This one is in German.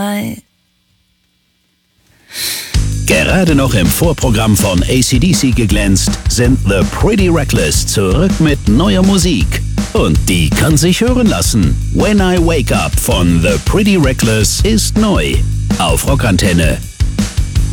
Bye. Gerade noch im Vorprogramm von AC/DC geglänzt, sind The Pretty Reckless zurück mit neuer Musik. Und die kann sich hören lassen. When I Wake Up von The Pretty Reckless ist neu. Auf Rockantenne